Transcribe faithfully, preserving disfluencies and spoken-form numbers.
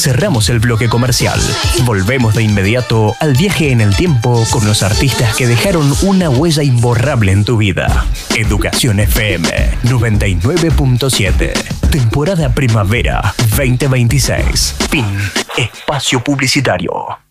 cerramos el bloque comercial. Volvemos de inmediato al viaje en el tiempo con los artistas que dejaron una huella imborrable en tu vida. Educación F M noventa y nueve punto siete. Temporada Primavera veinte veintiséis. Fin. Espacio publicitario.